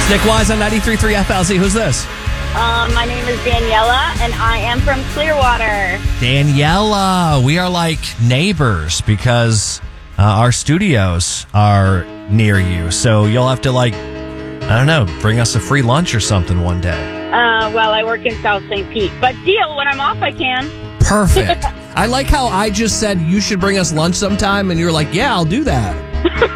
Nick Wise on 93.3 FLZ. Who's this? My name is Daniela, and I am from Clearwater. Daniela. We are like neighbors because our studios are near you. So you'll have to, bring us a free lunch or something one day. Well, I work in South St. Pete, but deal, when I'm off, I can. Perfect. I like how I just said you should bring us lunch sometime, and you're like, yeah, I'll do that.